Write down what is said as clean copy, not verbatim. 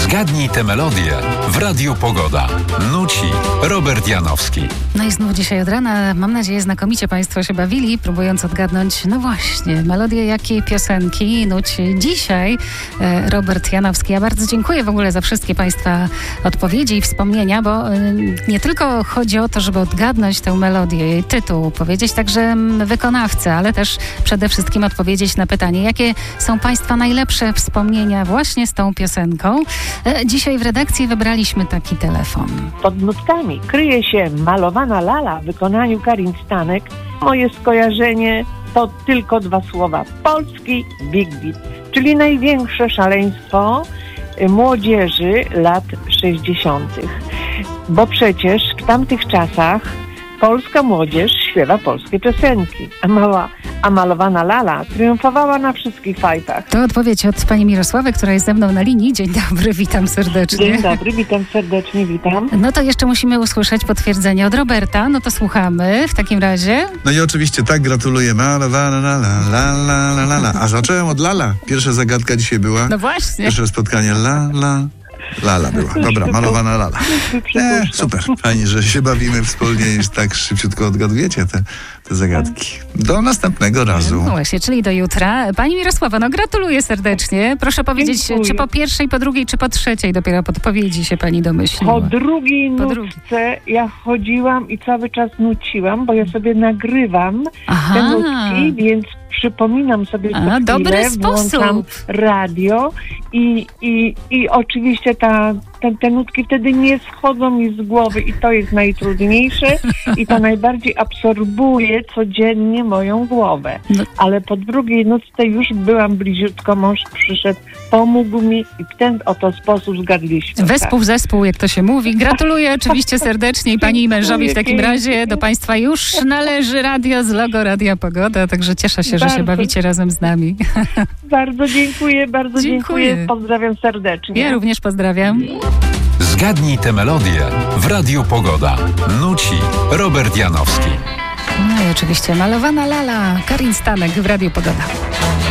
Zgadnij tę melodię w Radiu Pogoda. Nuci Robert Janowski. No i znów dzisiaj od rana, mam nadzieję, znakomicie Państwo się bawili, próbując odgadnąć, no właśnie, melodię jakiej piosenki nuci dzisiaj Robert Janowski. Ja bardzo dziękuję w ogóle za wszystkie Państwa odpowiedzi i wspomnienia, bo nie tylko chodzi o to, żeby odgadnąć tę melodię, jej tytuł, powiedzieć także wykonawcę, ale też przede wszystkim odpowiedzieć na pytanie, jakie są Państwa najlepsze wspomnienia właśnie z tą piosenką. Dzisiaj w redakcji wybraliśmy taki telefon. Pod nutkami kryje się Malowana lala w wykonaniu Karin Stanek. Moje skojarzenie to tylko 2 słowa. Polski Big Beat, czyli największe szaleństwo młodzieży lat 60. Bo przecież w tamtych czasach polska młodzież śpiewa polskie piosenki, a Malowana lala triumfowała na wszystkich fajtach. To odpowiedź od pani Mirosławy, która jest ze mną na linii. Dzień dobry, witam serdecznie. Dzień dobry, witam serdecznie, witam. No to jeszcze musimy usłyszeć potwierdzenie od Roberta, no to słuchamy w takim razie. No i oczywiście tak, gratuluję. Malowana lala. A zacząłem od lala. Pierwsza zagadka dzisiaj była. No właśnie. Pierwsze spotkanie lala była. Dobra, Malowana lala. Super, fajnie, że się bawimy wspólnie i tak szybciutko odgadujecie te zagadki. Do następnego razu. No właśnie, czyli do jutra. Pani Mirosława, no gratuluję serdecznie. Proszę powiedzieć, Dziękuję. czy po pierwszej, po drugiej, czy po trzeciej dopiero podpowiedzi się pani domyśliła? Po drugiej nutce ja chodziłam i cały czas nuciłam, bo ja sobie nagrywam te nutki, więc przypominam sobie co chwilę, dobry włączam sposób. radio i oczywiście te nutki wtedy nie schodzą mi z głowy i to jest najtrudniejsze i to najbardziej absorbuje codziennie moją głowę. No. Ale po drugiej nutce już byłam bliziutko, mąż przyszedł, pomógł mi i w ten oto sposób zgadliśmy. Zespół, jak to się mówi. Gratuluję oczywiście serdecznie i pani i mężowi w takim razie. Do Państwa już należy radio z logo Radia Pogoda, także cieszę się, że się bawicie razem z nami. Bardzo dziękuję, bardzo dziękuję. Pozdrawiam serdecznie. Ja również pozdrawiam. Zgadnij tę melodię w Radiu Pogoda. Nuci Robert Janowski. No i oczywiście Malowana lala, Karin Stanek w Radiu Pogoda.